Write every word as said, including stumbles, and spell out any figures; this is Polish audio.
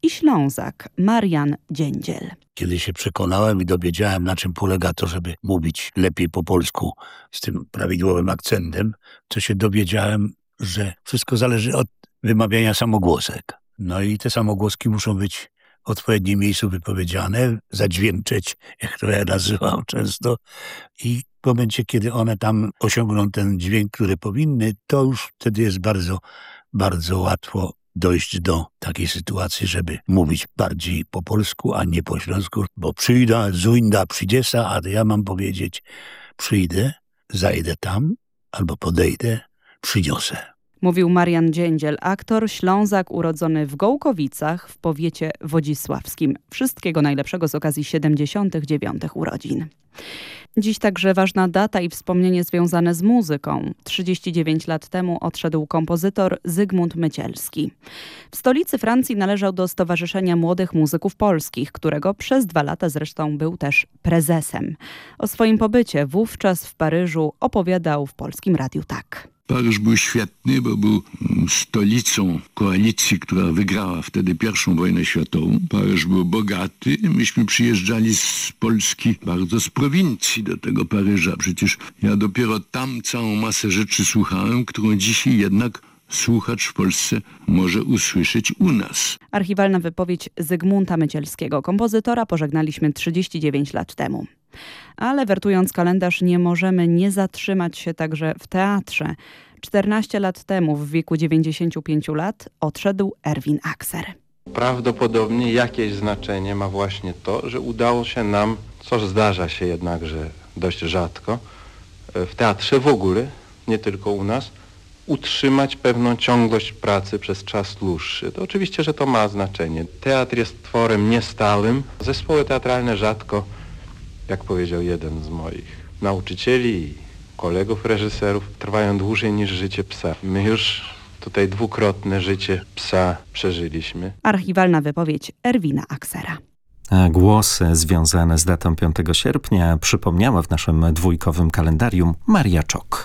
i Ślązak Marian Dziędziel. Kiedy się przekonałem i dowiedziałem, na czym polega to, żeby mówić lepiej po polsku z tym prawidłowym akcentem, to się dowiedziałem, że wszystko zależy od wymawiania samogłosek. No i te samogłoski muszą być w odpowiednim miejscu wypowiedziane, zadźwięczeć, jak to ja nazywam często. I w momencie, kiedy one tam osiągną ten dźwięk, który powinny, to już wtedy jest bardzo, bardzo łatwo dojść do takiej sytuacji, żeby mówić bardziej po polsku, a nie po śląsku, bo przyjdę, zujda, przydziesa, a ja mam powiedzieć przyjdę, zajdę tam, albo podejdę, przyniosę. Mówił Marian Dziędziel, aktor, Ślązak urodzony w Gołkowicach w powiecie wodzisławskim. Wszystkiego najlepszego z okazji siedemdziesiątych dziewiątych urodzin. Dziś także ważna data i wspomnienie związane z muzyką. trzydzieści dziewięć lat temu odszedł kompozytor Zygmunt Mycielski. W stolicy Francji należał do Stowarzyszenia Młodych Muzyków Polskich, którego przez dwa lata zresztą był też prezesem. O swoim pobycie wówczas w Paryżu opowiadał w Polskim Radiu tak. Paryż był świetny, bo był stolicą koalicji, która wygrała wtedy pierwszą wojnę światową. Paryż był bogaty. Myśmy przyjeżdżali z Polski, bardzo z prowincji do tego Paryża. Przecież ja dopiero tam całą masę rzeczy słuchałem, którą dzisiaj jednak słuchacz w Polsce może usłyszeć u nas. Archiwalna wypowiedź Zygmunta Mycielskiego, kompozytora, pożegnaliśmy trzydzieści dziewięć lat temu. Ale wertując kalendarz, nie możemy nie zatrzymać się także w teatrze. czternaście lat temu, w wieku dziewięćdziesięciu pięciu lat, odszedł Erwin Akser. Prawdopodobnie jakieś znaczenie ma właśnie to, że udało się nam, co zdarza się jednakże dość rzadko, w teatrze w ogóle, nie tylko u nas, utrzymać pewną ciągłość pracy przez czas dłuższy. To oczywiście, że to ma znaczenie. Teatr jest tworem niestałym. Zespoły teatralne rzadko, jak powiedział jeden z moich nauczycieli i kolegów reżyserów, trwają dłużej niż życie psa. My już tutaj dwukrotne życie psa przeżyliśmy. Archiwalna wypowiedź Erwina Aksera. A głosy związane z datą piątego sierpnia przypomniała w naszym dwójkowym kalendarium Maria Czok.